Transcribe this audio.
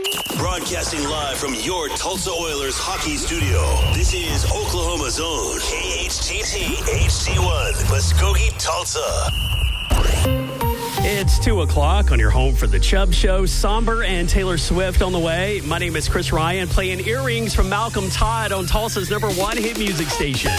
Broadcasting live from your Tulsa Oilers hockey studio. This is Oklahoma's own KHTT HD1, Muskogee, Tulsa. It's 2 o'clock on your home for the Chubb Show. Somber and Taylor Swift on the way. My name is Chris Ryan, playing Earrings from Malcolm Todd on Tulsa's #1 hit music station.